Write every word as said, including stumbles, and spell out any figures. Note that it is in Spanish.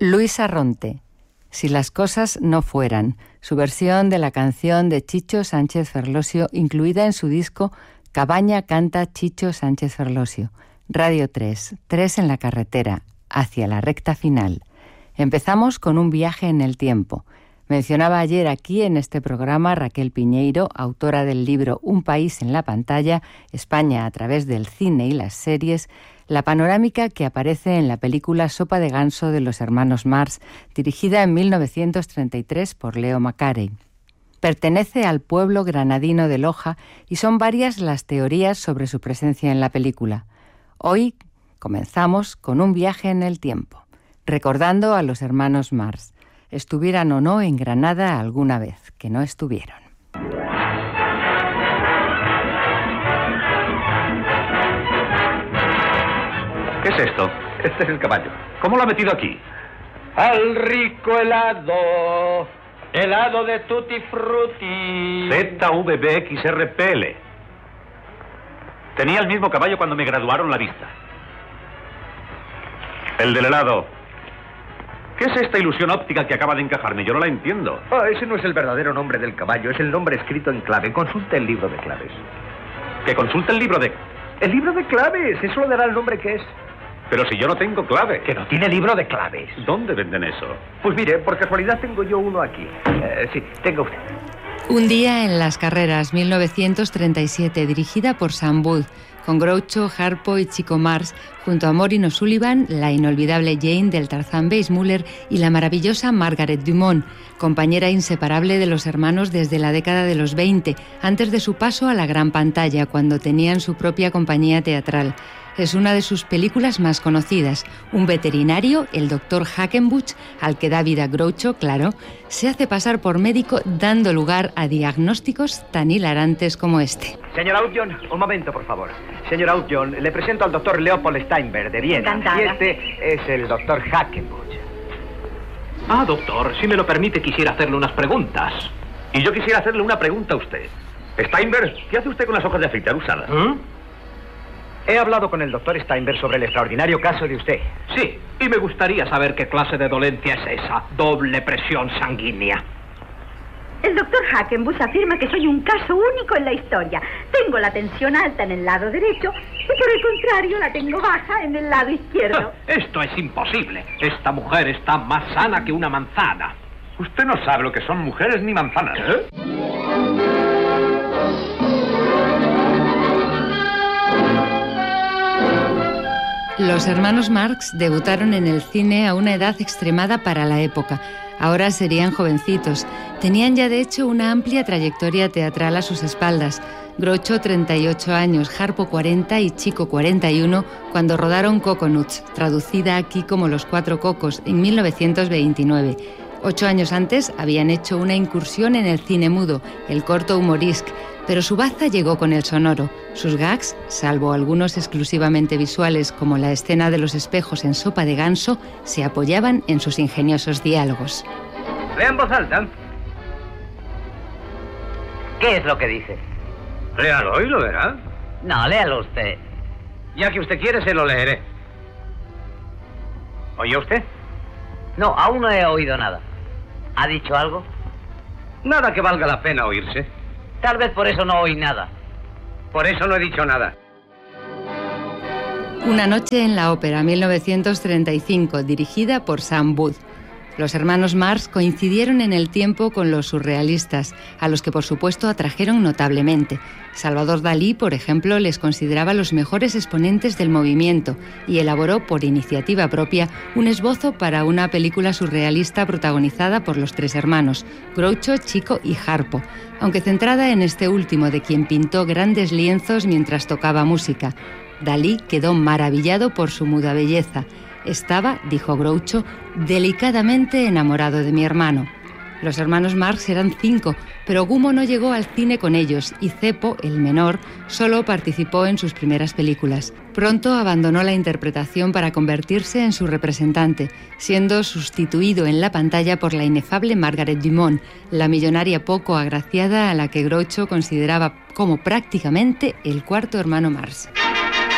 Luis Arronte, Si las cosas no fueran, su versión de la canción de Chicho Sánchez Ferlosio, incluida en su disco Cabaña canta Chicho Sánchez Ferlosio. Radio tres, tres en la carretera, hacia la recta final. Empezamos con un viaje en el tiempo. Mencionaba ayer aquí en este programa Raquel Piñeiro, autora del libro Un país en la pantalla, España a través del cine y las series, la panorámica que aparece en la película Sopa de ganso de los hermanos Marx, dirigida en mil novecientos treinta y tres por Leo Macarey. Pertenece al pueblo granadino de Loja y son varias las teorías sobre su presencia en la película. Hoy comenzamos con un viaje en el tiempo, recordando a los hermanos Marx, estuvieran o no en Granada alguna vez, que no estuvieron. ¿Qué es esto? Este es el caballo. ¿Cómo lo ha metido aquí? Al rico helado, helado de tutti frutti. Z V B X R P L. Tenía el mismo caballo cuando me graduaron la vista. El del helado. ¿Qué es esta ilusión óptica que acaba de encajarme? Yo no la entiendo. Ah, ese no es el verdadero nombre del caballo, es el nombre escrito en clave. Consulte el libro de claves. ¿Que consulte el libro de...? El libro de claves, eso le dará el nombre que es. Pero si yo no tengo clave. Que no tiene libro de claves. ¿Dónde venden eso? Pues mire, por casualidad tengo yo uno aquí. Eh, sí, tenga usted. Un día en las carreras, mil novecientos treinta y siete, dirigida por Sam Booth, con Groucho, Harpo y Chico Marx, junto a Maureen O'Sullivan, la inolvidable Jane del Tarzán Weissmuller y la maravillosa Margaret Dumont, compañera inseparable de los hermanos desde la década de los veinte, antes de su paso a la gran pantalla, cuando tenían su propia compañía teatral. Es una de sus películas más conocidas. Un veterinario, el doctor Hackenbuch, al que da vida Groucho, claro, se hace pasar por médico dando lugar a diagnósticos tan hilarantes como este. Señora Outjohn, un momento, por favor. Señora Outjohn, le presento al doctor Leopold Steinberg, de Viena. Encantada. Y este es el doctor Hackenbuch. Ah, doctor, si me lo permite, quisiera hacerle unas preguntas. Y yo quisiera hacerle una pregunta a usted. Steinberg, ¿qué hace usted con las hojas de afeitar usadas? ¿Mm? He hablado con el doctor Steinberg sobre el extraordinario caso de usted. Sí, y me gustaría saber qué clase de dolencia es esa. Doble presión sanguínea. El doctor Hackenbuch afirma que soy un caso único en la historia. Tengo la tensión alta en el lado derecho y por el contrario la tengo baja en el lado izquierdo. Esto es imposible. Esta mujer está más sana que una manzana. Usted no sabe lo que son mujeres ni manzanas. ¿Eh? Los hermanos Marx debutaron en el cine a una edad extremada para la época. Ahora serían jovencitos. Tenían ya de hecho una amplia trayectoria teatral a sus espaldas. Groucho treinta y ocho años, Harpo cuarenta y Chico cuarenta y uno cuando rodaron Coconuts, traducida aquí como Los Cuatro Cocos, en mil novecientos veintinueve. Ocho años antes habían hecho una incursión en el cine mudo, el corto Humorisque, pero su baza llegó con el sonoro. Sus gags, salvo algunos exclusivamente visuales como la escena de los espejos en Sopa de ganso, se apoyaban en sus ingeniosos diálogos. Lea en voz alta. ¿Qué es lo que dice? Léalo y lo verá. No, léalo usted. Ya que usted quiere, se lo leeré. ¿Oye usted? No, aún no he oído nada. ¿Ha dicho algo? Nada que valga la pena oírse. Tal vez por eso no oí nada. Por eso no he dicho nada. Una noche en la ópera, mil novecientos treinta y cinco, dirigida por Sam Booth. Los hermanos Marx coincidieron en el tiempo con los surrealistas, a los que por supuesto atrajeron notablemente. Salvador Dalí, por ejemplo, les consideraba los mejores exponentes del movimiento y elaboró por iniciativa propia un esbozo para una película surrealista protagonizada por los tres hermanos, Groucho, Chico y Harpo, aunque centrada en este último, de quien pintó grandes lienzos mientras tocaba música. Dalí quedó maravillado por su muda belleza. Estaba, dijo Groucho, delicadamente enamorado de mi hermano. Los hermanos Marx eran cinco, pero Gumo no llegó al cine con ellos y Cepo, el menor, solo participó en sus primeras películas. Pronto abandonó la interpretación para convertirse en su representante, siendo sustituido en la pantalla por la inefable Margaret Dumont, la millonaria poco agraciada a la que Groucho consideraba como prácticamente el cuarto hermano Marx.